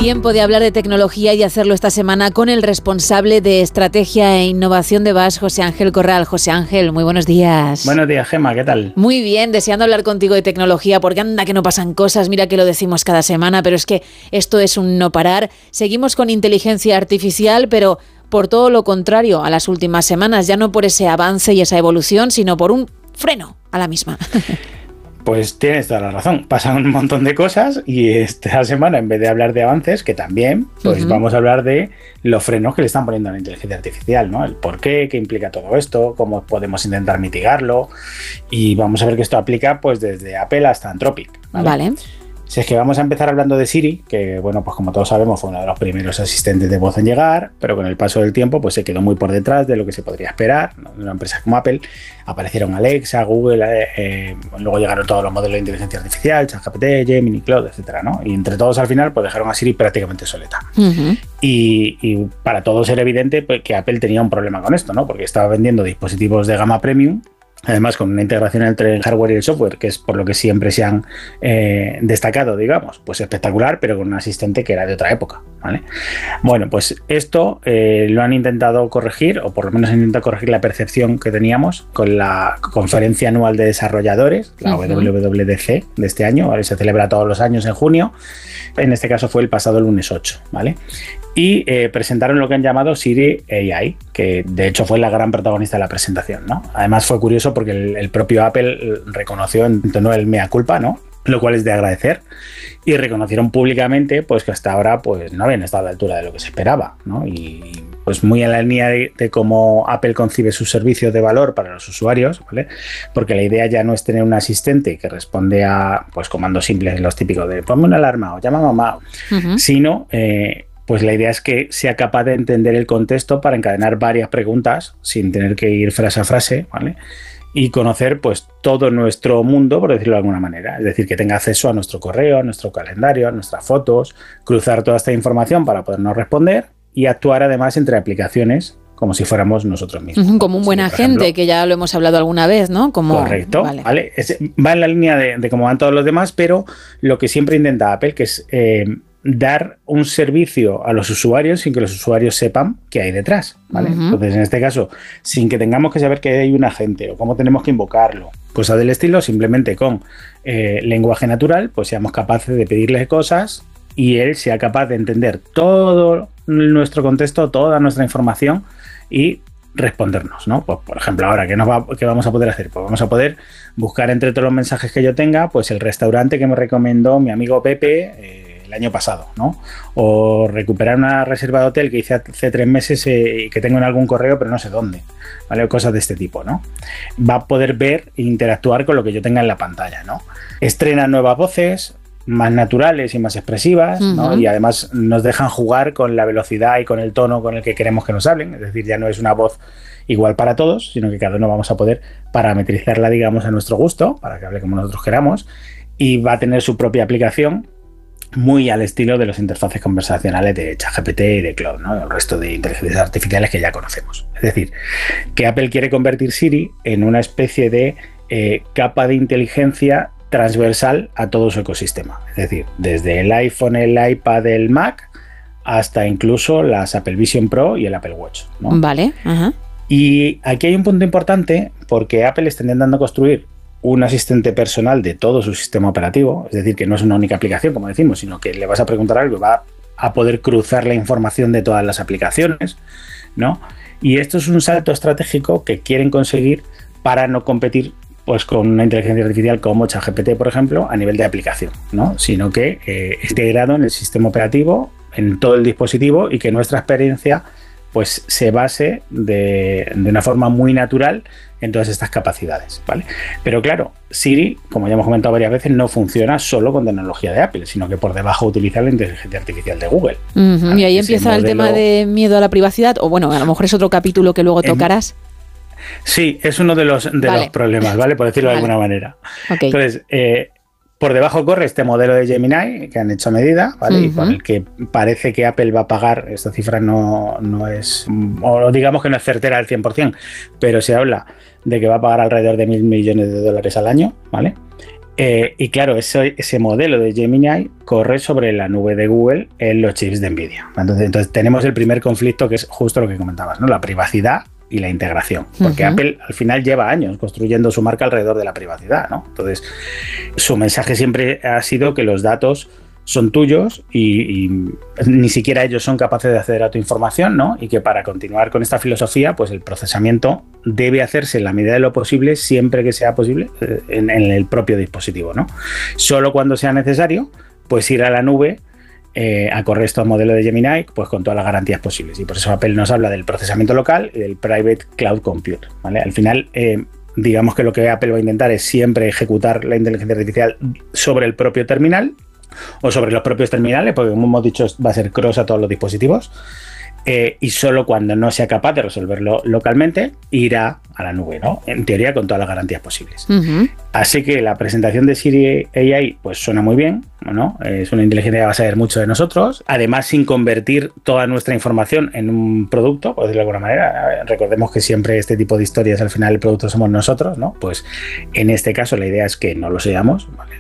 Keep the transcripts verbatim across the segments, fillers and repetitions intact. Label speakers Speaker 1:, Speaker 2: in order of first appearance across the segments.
Speaker 1: Tiempo de hablar de tecnología y hacerlo esta semana con el responsable de Estrategia e Innovación de V A S, José Ángel Corral. José Ángel, muy buenos días.
Speaker 2: Buenos días, Gemma, ¿qué tal?
Speaker 1: Muy bien, deseando hablar contigo de tecnología, porque anda que no pasan cosas, mira que lo decimos cada semana, pero es que esto es un no parar. Seguimos con inteligencia artificial, pero por todo lo contrario a las últimas semanas, ya no por ese avance y esa evolución, sino por un freno a la misma.
Speaker 2: Pues tienes toda la razón, pasan un montón de cosas y esta semana, en vez de hablar de avances, que también, pues uh-huh. vamos a hablar de los frenos que le están poniendo a la inteligencia artificial, ¿no? El por qué, qué implica todo esto, cómo podemos intentar mitigarlo, y vamos a ver que esto aplica pues desde Apple hasta Anthropic, ¿vale?
Speaker 1: Vale.
Speaker 2: Si es que vamos a empezar hablando de Siri, que bueno, pues como todos sabemos fue uno de los primeros asistentes de voz en llegar, pero con el paso del tiempo pues se quedó muy por detrás de lo que se podría esperar, ¿no? De una empresa como Apple. Aparecieron Alexa, Google, eh, eh, luego llegaron todos los modelos de inteligencia artificial, ChatGPT, Gemini, Claude, etcétera, ¿no? Y entre todos al final pues dejaron a Siri prácticamente soleta. Uh-huh. Y, y para todos era evidente pues, que Apple tenía un problema con esto, ¿no? Porque estaba vendiendo dispositivos de gama premium, además con una integración entre el hardware y el software, que es por lo que siempre se han eh, destacado, digamos, pues espectacular, pero con un asistente que era de otra época, ¿vale? Bueno, pues esto eh, lo han intentado corregir, o por lo menos han intentado corregir la percepción que teníamos con la conferencia anual de desarrolladores, la uh-huh. W W D C de este año, ¿vale? Se celebra todos los años en junio, en este caso fue el pasado lunes ocho, ¿vale? Y eh, presentaron lo que han llamado Siri A I, que de hecho fue la gran protagonista de la presentación, ¿no? Además fue curioso porque el, el propio Apple reconoció en tono el mea culpa, ¿no? Lo cual es de agradecer, y reconocieron públicamente pues que hasta ahora pues no habían estado a la altura de lo que se esperaba, ¿no? Y pues muy en la línea de, de cómo Apple concibe sus servicios de valor para los usuarios, ¿vale? Porque la idea ya no es tener un asistente que responde a pues comandos simples, los típicos de ponme una alarma o llama a mamá, uh-huh. sino eh, pues la idea es que sea capaz de entender el contexto para encadenar varias preguntas sin tener que ir frase a frase, ¿vale? Y conocer pues todo nuestro mundo, por decirlo de alguna manera. Es decir, que tenga acceso a nuestro correo, a nuestro calendario, a nuestras fotos, cruzar toda esta información para podernos responder y actuar además entre aplicaciones como si fuéramos nosotros mismos.
Speaker 1: Uh-huh, como un buen agente, que ya lo hemos hablado alguna vez, ¿no? Como,
Speaker 2: correcto, vale. ¿vale? Es, va en la línea de, de cómo van todos los demás, pero lo que siempre intenta Apple, que es eh, dar un servicio a los usuarios sin que los usuarios sepan qué hay detrás, ¿vale? Uh-huh. Entonces, en este caso, sin que tengamos que saber que hay un agente o cómo tenemos que invocarlo, cosas del estilo, simplemente con eh, lenguaje natural, pues seamos capaces de pedirle cosas y él sea capaz de entender todo nuestro contexto, toda nuestra información y respondernos, ¿no? Pues, por ejemplo, ahora, ¿qué, nos va, ¿qué vamos a poder hacer? Pues vamos a poder buscar entre todos los mensajes que yo tenga, pues el restaurante que me recomendó mi amigo Pepe eh, el año pasado, ¿no? O recuperar una reserva de hotel que hice hace tres meses y eh, que tengo en algún correo, pero no sé dónde, ¿vale? O cosas de este tipo, ¿no? Va a poder ver e interactuar con lo que yo tenga en la pantalla, ¿no? Estrena nuevas voces más naturales y más expresivas, uh-huh. ¿no? Y además nos dejan jugar con la velocidad y con el tono con el que queremos que nos hablen, es decir, ya no es una voz igual para todos, sino que cada uno vamos a poder parametrizarla, digamos, a nuestro gusto, para que hable como nosotros queramos, y va a tener su propia aplicación muy al estilo de las interfaces conversacionales de ChatGPT y de Claude, ¿no? El resto de inteligencias artificiales que ya conocemos. Es decir, que Apple quiere convertir Siri en una especie de eh, capa de inteligencia transversal a todo su ecosistema, es decir, desde el iPhone, el iPad, el Mac, hasta incluso las Apple Vision Pro y el Apple Watch, ¿no?
Speaker 1: Vale. Ajá.
Speaker 2: Y aquí hay un punto importante porque Apple está intentando construir un asistente personal de todo su sistema operativo, es decir, que no es una única aplicación, como decimos, sino que le vas a preguntar algo y va a poder cruzar la información de todas las aplicaciones, ¿no? Y esto es un salto estratégico que quieren conseguir para no competir pues con una inteligencia artificial como ChatGPT, por ejemplo, a nivel de aplicación, ¿no? Sino que eh, integrado en el sistema operativo, en todo el dispositivo, y que nuestra experiencia pues se base de, de una forma muy natural en todas estas capacidades, ¿vale? Pero claro, Siri, como ya hemos comentado varias veces, no funciona solo con tecnología de Apple, sino que por debajo utiliza la inteligencia artificial de Google.
Speaker 1: Uh-huh. ¿Vale? Y ahí ese empieza modelo... el tema de miedo a la privacidad, o bueno, a lo mejor es otro capítulo que luego tocarás.
Speaker 2: En... Sí, es uno de los, de vale. los problemas, ¿vale? Por decirlo vale. de alguna manera. Okay. Entonces, eh, por debajo corre este modelo de Gemini que han hecho a medida, ¿vale? Uh-huh. Y por el que parece que Apple va a pagar, esta cifra no, no es, o digamos que no es certera al cien por ciento, pero se habla de que va a pagar alrededor de mil millones de dólares al año, ¿vale? Eh, y claro, ese, ese modelo de Gemini corre sobre la nube de Google en los chips de Nvidia. Entonces, entonces tenemos el primer conflicto, que es justo lo que comentabas, ¿no? La privacidad y la integración. Porque uh-huh. Apple al final lleva años construyendo su marca alrededor de la privacidad, ¿no? Entonces, su mensaje siempre ha sido que los datos son tuyos y, y ni siquiera ellos son capaces de acceder a tu información, ¿no? Y que para continuar con esta filosofía, pues el procesamiento debe hacerse en la medida de lo posible, siempre que sea posible, en, en el propio dispositivo, ¿no? Solo cuando sea necesario, pues ir a la nube eh, a correr estos modelos de Gemini, pues con todas las garantías posibles. Y por eso Apple nos habla del procesamiento local y del Private Cloud Compute, ¿vale? Al final, eh, digamos que lo que Apple va a intentar es siempre ejecutar la inteligencia artificial sobre el propio terminal, o sobre los propios terminales, porque como hemos dicho va a ser cross a todos los dispositivos, eh, y solo cuando no sea capaz de resolverlo localmente irá a la nube, ¿no? En teoría con todas las garantías posibles. Uh-huh. Así que la presentación de Siri A I pues suena muy bien, ¿no? Es una inteligencia que va a saber mucho de nosotros, además sin convertir toda nuestra información en un producto, por decirlo de alguna manera. Recordemos que siempre este tipo de historias al final el producto somos nosotros, ¿no? Pues en este caso la idea es que no lo seamos, ¿vale?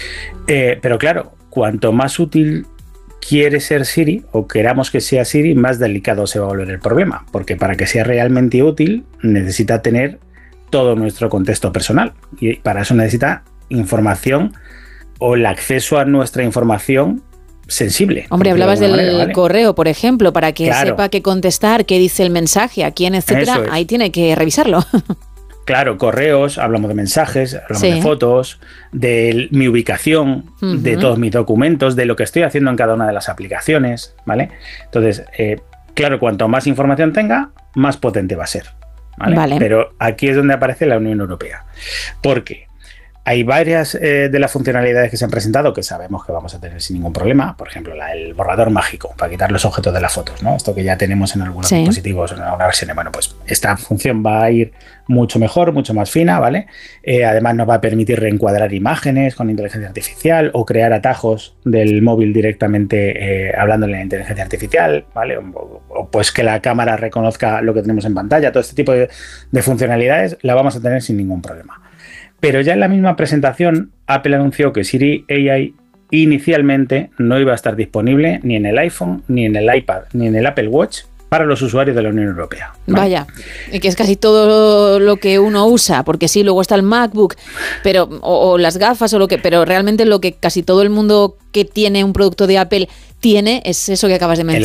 Speaker 2: Eh, pero claro, cuanto más útil quiere ser Siri o queramos que sea Siri, más delicado se va a volver el problema, porque para que sea realmente útil necesita tener todo nuestro contexto personal y para eso necesita información o el acceso a nuestra información sensible.
Speaker 1: Hombre, hablabas
Speaker 2: de
Speaker 1: del
Speaker 2: manera, ¿vale?
Speaker 1: correo, por ejemplo, para que
Speaker 2: claro.
Speaker 1: sepa qué contestar, qué dice el mensaje, a quién, etcétera,
Speaker 2: es.
Speaker 1: ahí tiene que revisarlo.
Speaker 2: Claro, correos, hablamos de mensajes, hablamos
Speaker 1: sí.
Speaker 2: de fotos, de mi ubicación, uh-huh. de todos mis documentos, de lo que estoy haciendo en cada una de las aplicaciones, ¿vale? Entonces, eh, claro, cuanto más información tenga, más potente va a ser, ¿vale? Vale. Pero aquí es donde aparece la Unión Europea. Porque hay varias eh, de las funcionalidades que se han presentado que sabemos que vamos a tener sin ningún problema. Por ejemplo, la, el borrador mágico para quitar los objetos de las fotos, ¿no? Esto que ya tenemos en algunos sí. dispositivos, en alguna versión. Bueno, pues esta función va a ir mucho mejor, mucho más fina, ¿vale? Eh, además nos va a permitir reencuadrar imágenes con inteligencia artificial o crear atajos del móvil directamente eh, hablando en la inteligencia artificial, ¿vale? O, o pues que la cámara reconozca lo que tenemos en pantalla. Todo este tipo de, de funcionalidades la vamos a tener sin ningún problema. Pero ya en la misma presentación, Apple anunció que Siri A I inicialmente no iba a estar disponible ni en el iPhone, ni en el iPad, ni en el Apple Watch para los usuarios de la Unión Europea, ¿vale?
Speaker 1: Vaya, y que es casi todo lo que uno usa, porque sí, luego está el MacBook, pero o, o las gafas o lo que, pero realmente lo que casi todo el mundo que tiene un producto de Apple tiene es eso que acabas de mencionar.